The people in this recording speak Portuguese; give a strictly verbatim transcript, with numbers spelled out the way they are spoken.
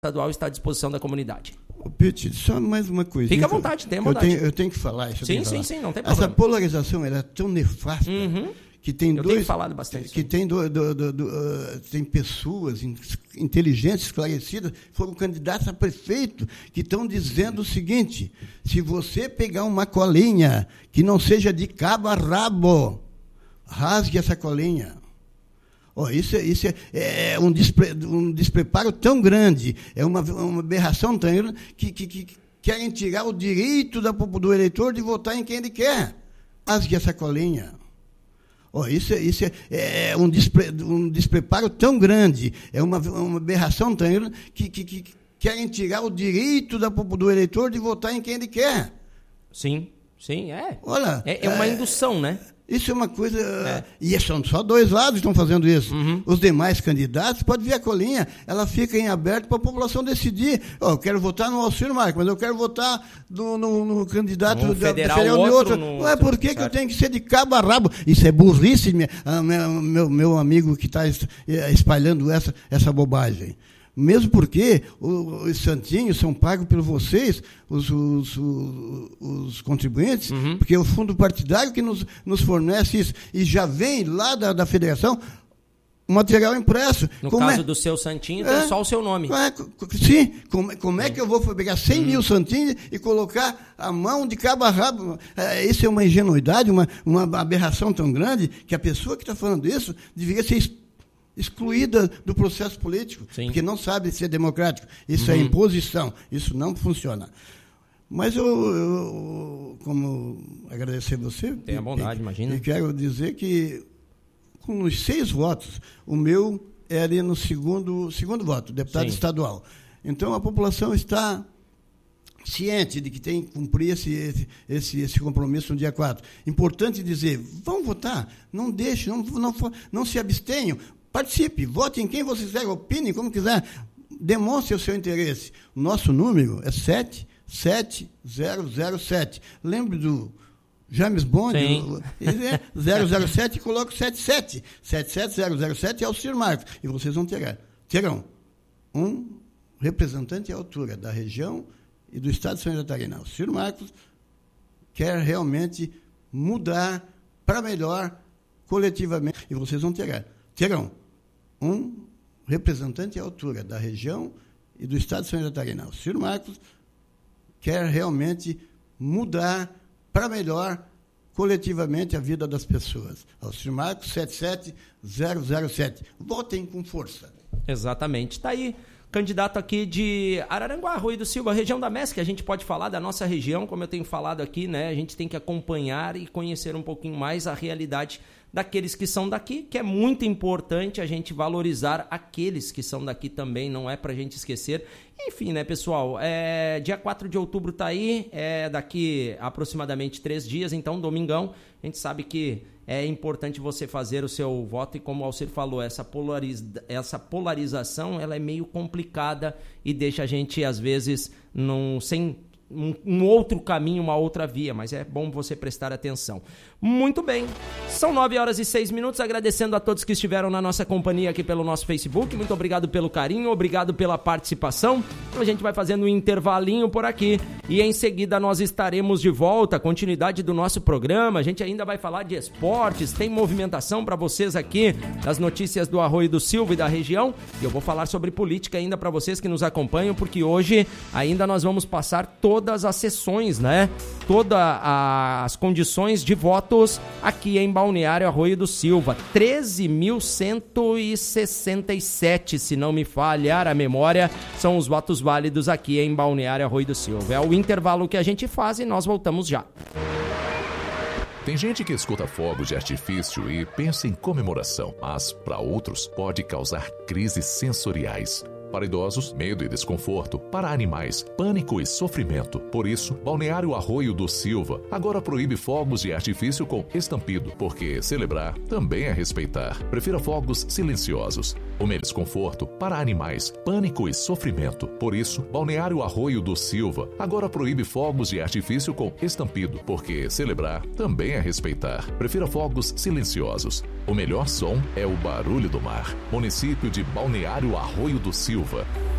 estadual está à disposição da comunidade. Pete, só mais uma coisa. Fica à vontade, tenha vontade. Eu tenho, eu tenho que falar isso. Sim, sim, sim, não tem problema. Essa polarização ela é tão nefasta uhum. que tem eu dois... tenho falado bastante. Que tem, do, do, do, do, uh, tem pessoas inteligentes, esclarecidas, foram candidatos a prefeito, que estão dizendo o seguinte: se você pegar uma colinha que não seja de cabo a rabo, rasgue essa colinha. Oh, isso é, isso é, é um, despre, um despreparo tão grande, é uma, uma aberração tão grande, que, que, que querem tirar o direito da, do eleitor de votar em quem ele quer. Rasgue essa colinha. Oh, isso é, isso é, é um, despre, um despreparo tão grande, é uma, uma aberração tão grande, que, que, que querem tirar o direito da, do eleitor de votar em quem ele quer. Sim, sim, é. Olha, é, é uma é, indução, né? Isso é uma coisa... É. E são só dois lados que estão fazendo isso. Uhum. Os demais candidatos, pode ver a colinha, ela fica em aberto para a população decidir. Oh, eu quero votar no Alcir Marques, mas eu quero votar no, no, no candidato no da, federal, da federal de outro. No Ué, por que, que eu tenho que ser de cabo a rabo? Isso é burrice, minha, meu, meu, meu amigo que está espalhando essa, essa bobagem. Mesmo porque os, os santinhos são pagos por vocês, os, os, os, os contribuintes, uhum. porque é o fundo partidário que nos, nos fornece isso. E já vem lá da, da federação o material impresso. No como caso é? do seu santinho, é, tem só o seu nome. É, sim, como, como é que eu vou pegar cem uhum. mil santinhos e colocar a mão de cabo a rabo? É, isso é uma ingenuidade, uma, uma aberração tão grande, que a pessoa que está falando isso deveria ser excluída do processo político, Sim. porque não sabe ser democrático. Isso uhum. é imposição, isso não funciona. Mas eu, eu como agradecer você... Tem a bondade, e, imagina. E quero dizer que, com os seis votos, o meu é ali no segundo, segundo voto, deputado Sim. estadual. Então, a população está ciente de que tem que cumprir esse, esse, esse, esse compromisso no dia quatro. Importante dizer, vão votar, não deixem, não, não, não se abstenham, participe, vote em quem você quiser, opine como quiser, demonstre o seu interesse. O nosso número é sete sete zero zero sete. Lembre do James Bond, ele é zero zero sete e coloca sete sete. sete sete zero zero sete é o Alcir Marques. E vocês vão ter, terão um representante à altura da região e do estado de Santa Catarina. O Alcir Marques quer realmente mudar para melhor coletivamente. E vocês vão ter, terão um representante à altura da região e do estado de Santa Catarina. O Alcir Marques quer realmente mudar para melhor coletivamente a vida das pessoas. Alcir Marques, sete sete zero zero sete. Votem com força. Exatamente. Está aí, candidato aqui de Araranguá, Arroio do Silva, região da Mesc, que a gente pode falar da nossa região, como eu tenho falado aqui, né? A gente tem que acompanhar e conhecer um pouquinho mais a realidade daqueles que são daqui, que é muito importante a gente valorizar aqueles que são daqui também, não é pra gente esquecer. Enfim, né, pessoal, é, dia quatro de outubro tá aí, é daqui aproximadamente três dias, então domingão, a gente sabe que é importante você fazer o seu voto e como o Alcir falou, essa, polariz... essa polarização ela é meio complicada e deixa a gente, às vezes, num... sem... Um, um outro caminho, uma outra via, mas é bom você prestar atenção. Muito bem, são nove horas e seis minutos, agradecendo a todos que estiveram na nossa companhia aqui pelo nosso Facebook, muito obrigado pelo carinho, obrigado pela participação. A gente vai fazendo um intervalinho por aqui e em seguida nós estaremos de volta, continuidade do nosso programa, a gente ainda vai falar de esportes, tem movimentação para vocês aqui, das notícias do Arroio do Silva e da região, e eu vou falar sobre política ainda para vocês que nos acompanham, porque hoje ainda nós vamos passar todo todas as sessões, né? Todas as condições de votos aqui em Balneário Arroio do Silva. treze mil cento e sessenta e sete, se não me falhar a memória, são os votos válidos aqui em Balneário Arroio do Silva. É o intervalo que a gente faz e nós voltamos já. Tem gente que escuta fogos de artifício e pensa em comemoração, mas para outros pode causar crises sensoriais. Para idosos, medo e desconforto. Para animais, pânico e sofrimento. Por isso, Balneário Arroio do Silva agora proíbe fogos de artifício com estampido, porque celebrar também é respeitar. Prefira fogos silenciosos. O medo e desconforto para animais, pânico e sofrimento. Por isso, Balneário Arroio do Silva agora proíbe fogos de artifício com estampido, porque celebrar também é respeitar. Prefira fogos silenciosos. O melhor som é o barulho do mar. Município de Balneário Arroio do Silva.